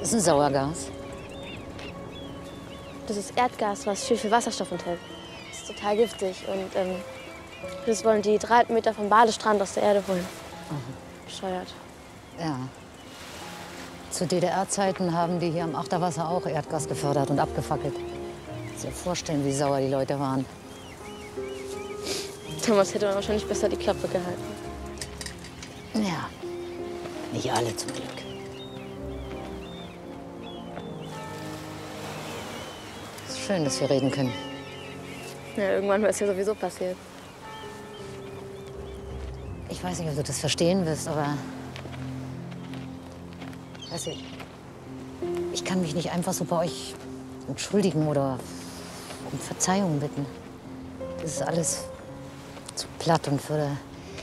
ist ein Sauergas. Das ist Erdgas, was viel Wasserstoff enthält. Das ist total giftig und das wollen die 3 Meter vom Badestrand aus der Erde holen. Bescheuert. Ja. Zu DDR-Zeiten haben die hier am Achterwasser auch Erdgas gefördert und abgefackelt. Kannst dir vorstellen, wie sauer die Leute waren. Damals hätte man wahrscheinlich besser die Klappe gehalten. Ja, nicht alle zum Glück. Es ist schön, dass wir reden können. Ja, irgendwann wäre es ja sowieso passiert. Ich weiß nicht, ob du das verstehen wirst, aber weißt du, ich kann mich nicht einfach so bei euch entschuldigen oder um Verzeihung bitten. Das ist alles zu platt und würde